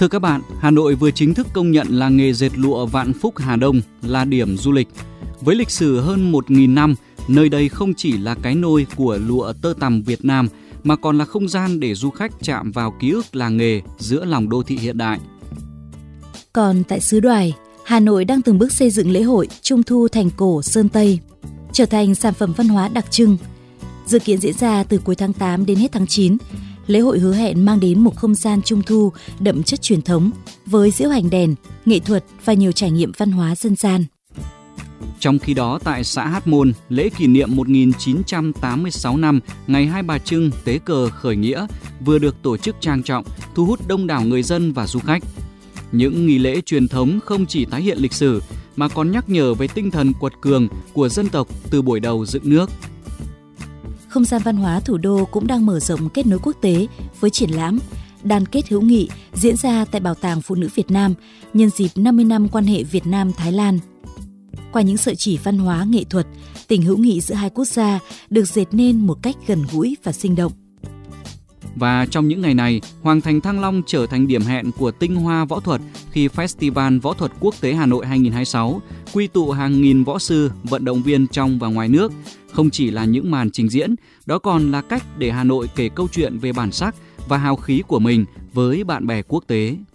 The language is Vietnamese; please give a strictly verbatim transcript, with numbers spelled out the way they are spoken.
Thưa các bạn, Hà Nội vừa chính thức công nhận làng nghề dệt lụa Vạn Phúc Hà Đông là điểm du lịch. Với lịch sử hơn một nghìn năm, nơi đây không chỉ là cái nôi của lụa tơ tằm Việt Nam mà còn là không gian để du khách chạm vào ký ức làng nghề giữa lòng đô thị hiện đại. Còn tại xứ Đoài, Hà Nội đang từng bước xây dựng lễ hội Trung thu thành cổ Sơn Tây, trở thành sản phẩm văn hóa đặc trưng. Dự kiến diễn ra từ cuối tháng tám đến hết tháng chín, lễ hội hứa hẹn mang đến một không gian Trung thu đậm chất truyền thống với diễu hành đèn, nghệ thuật và nhiều trải nghiệm văn hóa dân gian. Trong khi đó, tại xã Hát Môn, lễ kỷ niệm một nghìn chín trăm tám mươi sáu năm ngày Hai Bà Trưng tế cờ khởi nghĩa vừa được tổ chức trang trọng, thu hút đông đảo người dân và du khách. Những nghi lễ truyền thống không chỉ tái hiện lịch sử mà còn nhắc nhở về tinh thần quật cường của dân tộc từ buổi đầu dựng nước. Không gian văn hóa thủ đô cũng đang mở rộng kết nối quốc tế với triển lãm Đan kết hữu nghị diễn ra tại Bảo tàng Phụ nữ Việt Nam nhân dịp năm mươi năm quan hệ Việt Nam-Thái Lan. Qua những sợi chỉ văn hóa nghệ thuật, tình hữu nghị giữa hai quốc gia được dệt nên một cách gần gũi và sinh động. Và trong những ngày này, Hoàng thành Thăng Long trở thành điểm hẹn của tinh hoa võ thuật khi Festival Võ thuật Quốc tế Hà Nội hai không hai sáu quy tụ hàng nghìn võ sư, vận động viên trong và ngoài nước. Không chỉ là những màn trình diễn, đó còn là cách để Hà Nội kể câu chuyện về bản sắc và hào khí của mình với bạn bè quốc tế.